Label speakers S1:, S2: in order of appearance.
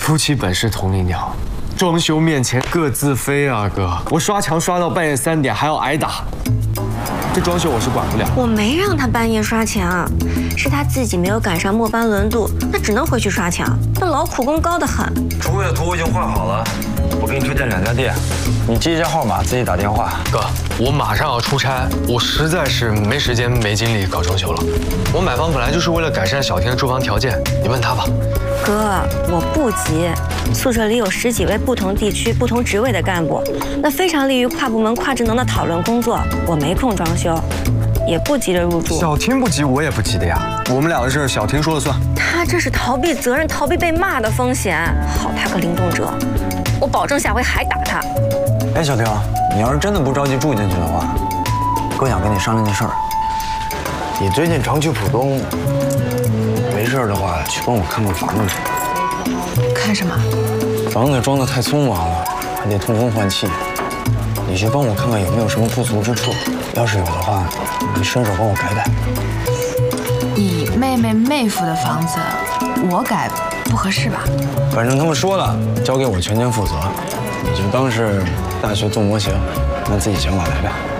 S1: 夫妻本是同林鸟，装修面前各自飞啊哥！我刷墙刷到半夜3点，还要挨打。这装修我是管不了。
S2: 我没让他半夜刷墙，是他自己没有赶上末班轮度，那只能回去刷墙。那劳苦功高得很。
S3: 主页图已经画好了，我给你推荐2家店，你记一下号码，自己打电话。
S1: 哥，我马上要出差，我实在是没时间没精力搞装修了。我买房本来就是为了改善小天的住房条件，你问他吧。
S2: 哥，我不急，宿舍里有10几位不同地区、不同职位的干部，那非常利于跨部门、跨职能的讨论工作。我没空装修，也不急着入住。
S1: 小天不急，我也不急的呀。我们俩的事，小天说了算。
S2: 他这是逃避责任、逃避被骂的风险。好他个灵动者，我保证下回还打他。
S3: 哎，小天，你要是真的不着急住进去的话，哥想跟你商量件事儿。你最近常去浦东，没事的话去帮我看看房子去。
S4: 看什么？
S3: 房子装得太匆忙了，还得通风换气。你去帮我看看有没有什么不足之处，要是有的话，你伸手帮我改改。
S4: 你妹夫的房子，我改不合适吧？
S3: 反正他们说了，交给我全权负责，你就当是大学做模型，按自己想法来呗。